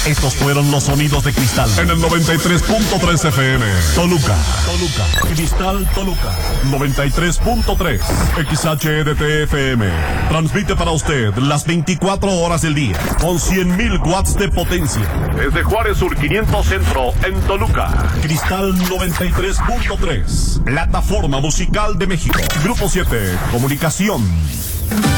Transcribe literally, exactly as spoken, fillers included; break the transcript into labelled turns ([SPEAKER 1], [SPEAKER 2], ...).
[SPEAKER 1] Estos fueron los sonidos de Cristal en el noventa y tres punto tres F M. Toluca, Toluca, Cristal Toluca, noventa y tres punto tres X H E D T F M. Transmite para usted las veinticuatro horas del día con cien mil watts de potencia. Desde Juárez Sur quinientos Centro en Toluca. Cristal noventa y tres punto tres. Plataforma musical de México. Grupo siete, Comunicación.